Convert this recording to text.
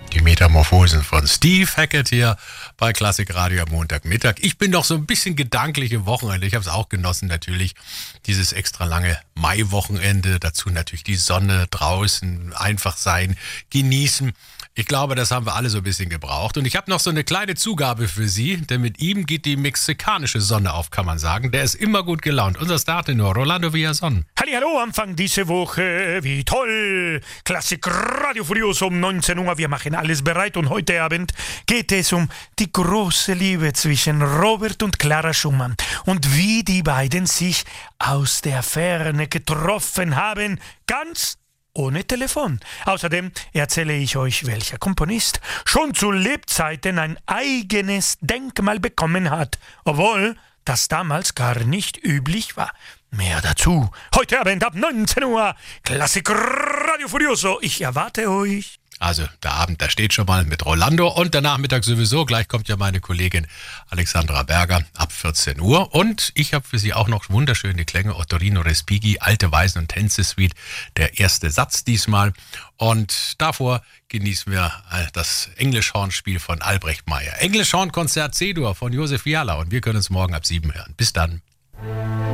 Die Metamorphosen von Steve Hackett hier bei Klassik Radio am Montagmittag. Ich bin noch so ein bisschen gedanklich im Wochenende. Ich habe es auch genossen natürlich, dieses extra lange Maiwochenende. Dazu natürlich die Sonne draußen, einfach sein, genießen. Ich glaube, das haben wir alle so ein bisschen gebraucht. Und ich habe noch so eine kleine Zugabe für Sie, denn mit ihm geht die mexikanische Sonne auf, kann man sagen. Der ist immer gut gelaunt. Unser Startenor, Rolando Villazón. Hallihallo, Anfang diese Woche, wie toll. Klassik Radio Furioso um 19 Uhr, wir machen alles bereit. Und heute Abend geht es um die große Liebe zwischen Robert und Clara Schumann. Und wie die beiden sich aus der Ferne getroffen haben, ganz ohne Telefon. Außerdem erzähle ich euch, welcher Komponist schon zu Lebzeiten ein eigenes Denkmal bekommen hat, obwohl das damals gar nicht üblich war. Mehr dazu heute Abend ab 19 Uhr. Klassik Radio Furioso. Ich erwarte euch. Also der Abend, der steht schon mal mit Rolando und der Nachmittag sowieso. Gleich kommt ja meine Kollegin Alexandra Berger ab 14 Uhr. Und ich habe für Sie auch noch wunderschöne Klänge. Ottorino Respighi, Alte Weisen und Tänze Suite, der erste Satz diesmal. Und davor genießen wir das Englischhornspiel von Albrecht Meyer. Englischhornkonzert C-Dur von Josef Fiala. Und wir können uns morgen ab 7 hören. Bis dann.